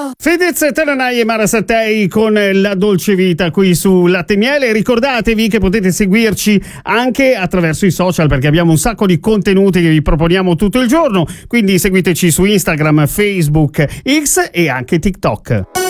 Fedez, Teranai e Mara Sattei con La Dolce Vita qui su Latte e Miele. Ricordatevi che potete seguirci anche attraverso i social, perché abbiamo un sacco di contenuti che vi proponiamo tutto il giorno, quindi seguiteci su Instagram, Facebook, X e anche TikTok.